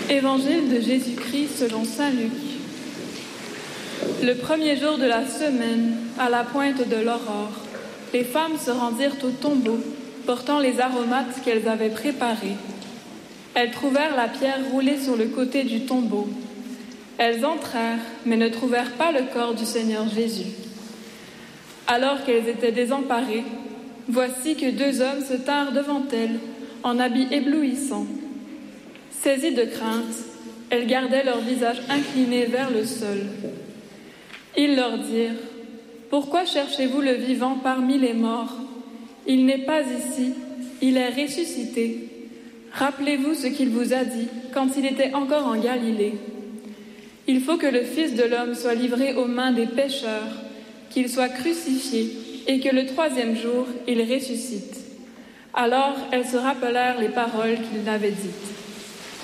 Évangile de Jésus-Christ selon saint Luc. Le premier jour de la semaine, à la pointe de l'aurore, les femmes se rendirent au tombeau, portant les aromates qu'elles avaient préparés. Elles trouvèrent la pierre roulée sur le côté du tombeau. Elles entrèrent, mais ne trouvèrent pas le corps du Seigneur Jésus. Alors qu'elles étaient désemparées, voici que deux hommes se tinrent devant elles, en habits éblouissants. Saisies de crainte, elles gardaient leur visage incliné vers le sol. Ils leur dirent : « Pourquoi cherchez-vous le vivant parmi les morts ? Il n'est pas ici, il est ressuscité. Rappelez-vous ce qu'il vous a dit quand il était encore en Galilée. Il faut que le Fils de l'homme soit livré aux mains des pécheurs, qu'il soit crucifié et que le troisième jour, il ressuscite. » Alors elles se rappelèrent les paroles qu'il avait dites.